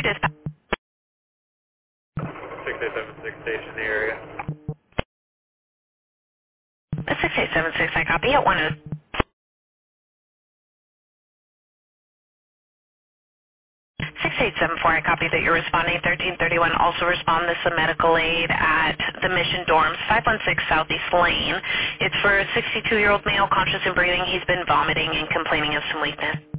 your dispatch? 6876 station area. 6876, I copy at 10. 6874, I copy that you're responding. 1331, also respond. This is a medical aid at the Mission Dorms, 516 Southeast Lane. It's for a 62-year-old male, conscious and breathing. He's been vomiting and complaining of some weakness.